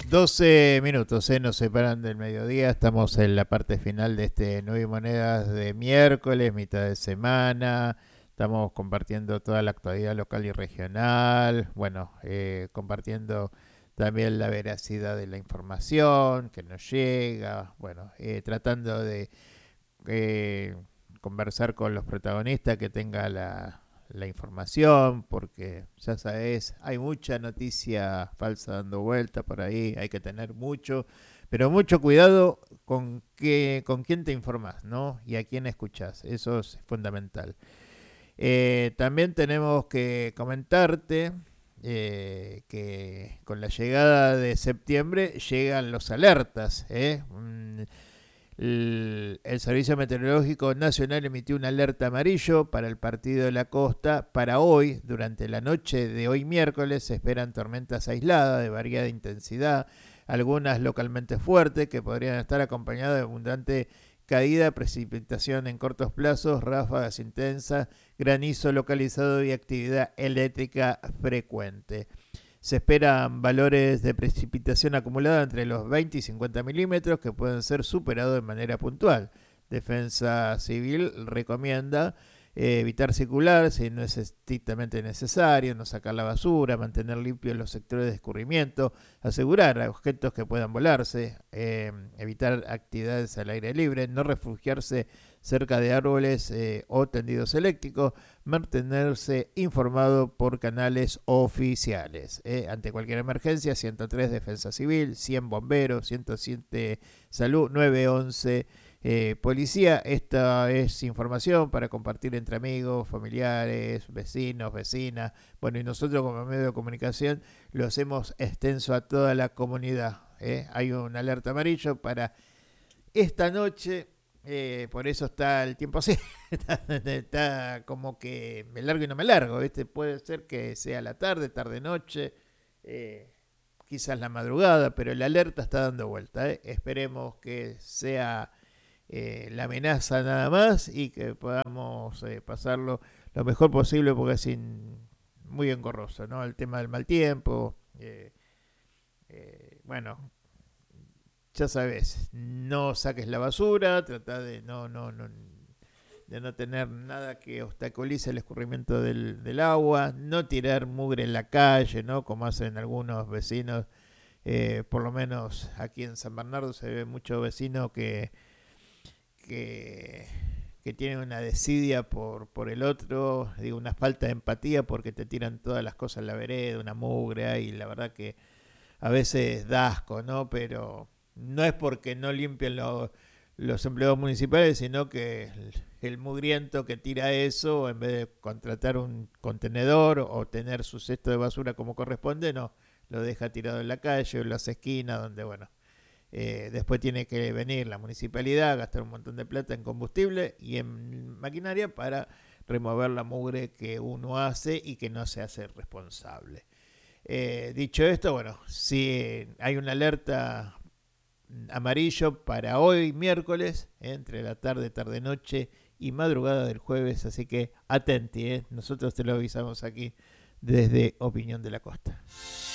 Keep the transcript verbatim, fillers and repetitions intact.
doce minutos, ¿eh? Nos separan del mediodía. Estamos en la parte final de este nueve Monedas de miércoles, mitad de semana. Estamos compartiendo toda la actualidad local y regional. Bueno, eh, compartiendo también la veracidad de la información que nos llega. Bueno, eh, tratando de eh, conversar con los protagonistas que tenga la, la información, porque ya sabes, hay mucha noticia falsa dando vuelta por ahí, hay que tener mucho, pero mucho cuidado con qué, con quién te informas, ¿no? Y a quién escuchas, eso es fundamental. Eh, también tenemos que comentarte eh, que con la llegada de septiembre llegan los alertas, ¿eh? Mm, el, el Servicio Meteorológico Nacional emitió una alerta amarillo para el partido de la costa. Para hoy, durante la noche de hoy miércoles, se esperan tormentas aisladas de variada intensidad, algunas localmente fuertes, que podrían estar acompañadas de abundante caída, precipitación en cortos plazos, ráfagas intensas, granizo localizado y actividad eléctrica frecuente. Se esperan valores de precipitación acumulada entre los veinte y cincuenta milímetros que pueden ser superados de manera puntual. Defensa Civil recomienda eh, evitar circular si no es estrictamente necesario, no sacar la basura, mantener limpios los sectores de escurrimiento, asegurar a objetos que puedan volarse, eh, evitar actividades al aire libre, no refugiarse cerca de árboles eh, o tendidos eléctricos, mantenerse informado por canales oficiales. Eh, ante cualquier emergencia, ciento tres Defensa Civil, cien Bomberos, ciento siete Salud, nueve once eh, Policía. Esta es información para compartir entre amigos, familiares, vecinos, vecinas. Bueno, y nosotros como medio de comunicación lo hacemos extenso a toda la comunidad. Eh. Hay un alerta amarillo para esta noche. Eh, por eso está el tiempo así, está, está como que me largo y no me largo, ¿viste? Puede ser que sea la tarde, tarde-noche, eh, quizás la madrugada, pero la alerta está dando vuelta, ¿eh? Esperemos que sea eh, la amenaza nada más y que podamos eh, pasarlo lo mejor posible porque es in, muy engorroso, ¿no? El tema del mal tiempo, eh, eh, bueno, ya sabes, no saques la basura, trata de no, no, no, de no tener nada que obstaculice el escurrimiento del, del agua, no tirar mugre en la calle, ¿no? Como hacen algunos vecinos, eh, por lo menos aquí en San Bernardo se ve muchos vecinos que, que, que tienen una desidia por, por el otro, digo, una falta de empatía porque te tiran todas las cosas en la vereda, una mugre, y la verdad que a veces da asco, ¿no? Pero no es porque no limpien lo, los empleados municipales, sino que el, el mugriento que tira eso, en vez de contratar un contenedor o tener su cesto de basura como corresponde, no, lo deja tirado en la calle o en las esquinas, donde, bueno, eh, después tiene que venir la municipalidad, gastar un montón de plata en combustible y en maquinaria para remover la mugre que uno hace y que no se hace responsable. Eh, dicho esto, bueno, si hay una alerta amarillo para hoy miércoles, eh, entre la tarde, tarde, noche y madrugada del jueves, así que atenti, eh, nosotros te lo avisamos aquí desde Opinión de la Costa.